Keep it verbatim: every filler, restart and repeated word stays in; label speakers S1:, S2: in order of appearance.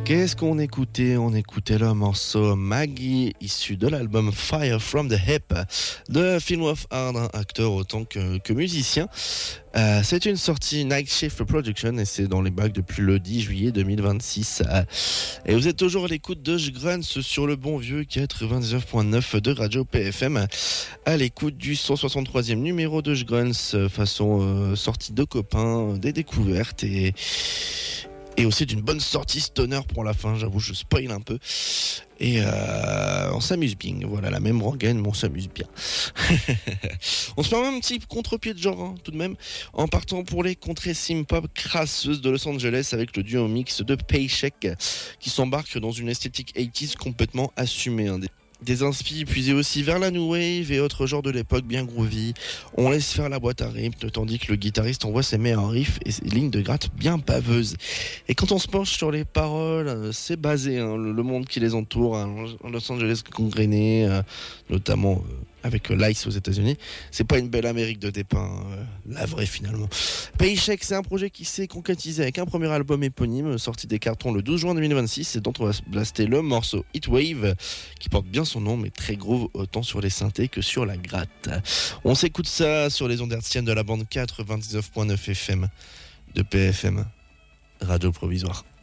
S1: Qu'est-ce qu'on écoutait? On écoutait le morceau Maggie, issu de l'album Fire from the Hip de Phil Wolfhard, un acteur autant que, que musicien. Euh, c'est une sortie Night Shift Production et c'est dans les bacs depuis le dix juillet deux mille vingt-six. Euh, et vous êtes toujours à l'écoute de Jgrunts sur le bon vieux quatre-vingt-dix-neuf virgule neuf de Radio P F M, à l'écoute du cent soixante-troisième numéro de Jgrunts, euh, façon euh, sortie de copains, des découvertes et... Et aussi d'une bonne sortie stoner pour la fin, j'avoue, je spoil un peu. Et euh, on s'amuse bien, voilà, la même rengaine, mais on s'amuse bien. On se permet un petit contre-pied de genre, hein, tout de même, en partant pour les contrées sim-pop crasseuses de Los Angeles avec le duo mix de Paycheck, qui s'embarque dans une esthétique quatre-vingt-dix complètement assumée. Hein. Des, des inspi puisés aussi vers la new wave et autres genres de l'époque bien groovy. On laisse faire la boîte à rythme, tandis que le guitariste envoie ses meilleurs riffs et ses lignes de gratte bien baveuses. Et quand on se penche sur les paroles, c'est basé, hein, le, le monde qui les entoure, hein, Los Angeles gangréné, euh, notamment euh, avec l'Ice aux États-Unis. C'est pas une belle Amérique de dépeint, euh, la vraie finalement. Paycheck, c'est un projet qui s'est concrétisé avec un premier album éponyme sorti des cartons le douze juin deux mille vingt-six et dont on va blaster le morceau Heatwave, qui porte bien son nom mais très groove autant sur les synthés que sur la gratte. On s'écoute ça sur les ondes hertziennes de la bande quatre-vingt-dix-neuf virgule neuf F M de P F M, Radio Provisoire.